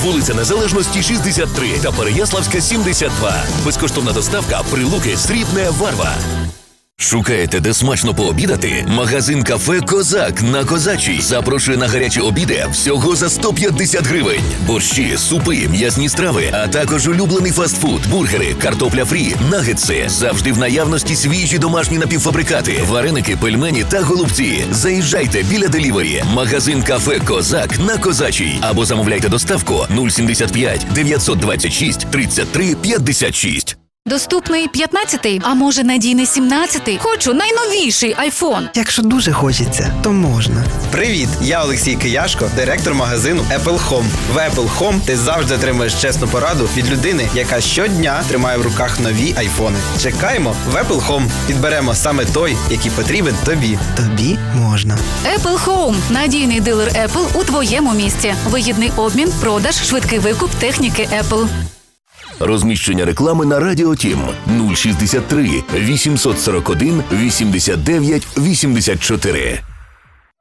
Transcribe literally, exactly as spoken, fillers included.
Вулиця Незалежності, шістдесят три та Переяславська, сімдесят два. Безкоштовна доставка Прилуки, Срібне, Варва. Шукаєте, де смачно пообідати? Магазин кафе «Козак» на Козачій запрошує на гарячі обіди всього за сто п'ятдесят гривень. Борщі, супи, м'ясні страви, а також улюблений фастфуд, бургери, картопля фрі, нагетси. Завжди в наявності свіжі домашні напівфабрикати, вареники, пельмені та голубці. Заїжджайте біля делівері. Магазин кафе «Козак» на Козачій. Або замовляйте доставку нуль сімдесят п'ять дев'ятсот двадцять шість тридцять три п'ятдесят шість. Доступний п'ятнадцятий, а може надійний сімнадцятий? Хочу найновіший айфон. Якщо дуже хочеться, то можна. Привіт, я Олексій Кияшко, директор магазину Apple Home. В Apple Home ти завжди отримаєш чесну пораду від людини, яка щодня тримає в руках нові айфони. Чекаємо в Apple Home. Підберемо саме той, який потрібен тобі. Тобі можна. Apple Home – надійний дилер Apple у твоєму місті. Вигідний обмін, продаж, швидкий викуп техніки Apple. Розміщення реклами на Радіо Тім нуль шістдесят три вісімсот сорок один вісімдесят дев'ять вісімдесят чотири.